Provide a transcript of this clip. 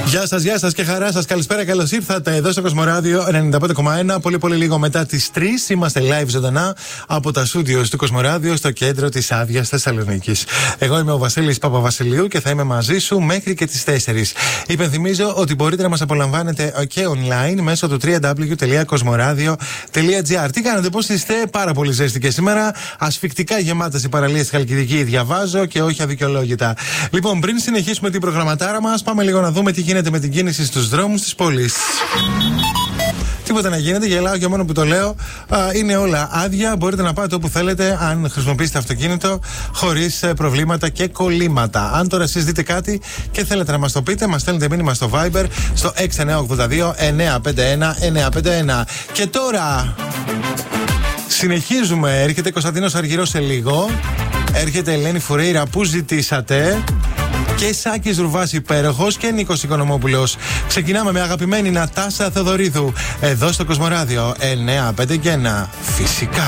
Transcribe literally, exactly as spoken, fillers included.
Γεια σας, γεια σας και χαρά σας. Καλησπέρα, καλώς ήρθατε εδώ στο Κοσμοράδιο ενενήντα πέντε κόμμα ένα. Πολύ πολύ λίγο μετά τις τρεις είμαστε live ζωντανά από τα στούντιο του Κοσμοράδιο στο κέντρο της Άββοιας Θεσσαλονίκης. Εγώ είμαι ο Βασίλης Παπαβασιλείου και θα είμαι μαζί σου μέχρι και τις τέσσερις. Υπενθυμίζω ότι μπορείτε να μας απολαμβάνετε και online μέσω του double-u double-u double-u τελεία κοσμοράδιο τελεία τζι άρ. Τι κάνετε, πώς είστε? Πάρα πολύ ζέστηκε σήμερα. Ασφικτικά γεμάτες οι παραλίες στη Χαλκιδική, διαβάζω και όχι αδικαιολόγητα. Λοιπόν, πριν συνεχίσουμε την προγραμματάρα μας, πάμε λίγο να δούμε τι γίνεται με την κίνηση στους δρόμους της πόλης. Τίποτα να γίνεται, γελάω και μόνο που το λέω. Α, είναι όλα άδεια. Μπορείτε να πάτε όπου θέλετε, αν χρησιμοποιήσετε αυτοκίνητο, χωρίς προβλήματα και κολλήματα. Αν τώρα εσείς δείτε κάτι και θέλετε να μας το πείτε, μας στέλνετε μήνυμα στο Viber στο έξι εννιά οκτώ δύο εννιά πέντε ένα εννιά πέντε ένα. Και τώρα συνεχίζουμε. Έρχεται Κωνσταντίνος Αργυρός σε λίγο. Έρχεται Ελένη Φουρέιρα που ζητήσατε. Και Σάκης Ρουβάς υπέροχος και Νίκος Οικονομόπουλος. Ξεκινάμε με αγαπημένη Νατάσα Θεοδωρίδου εδώ στο Κοσμοράδιο εννιά πέντε ένα. Φυσικά.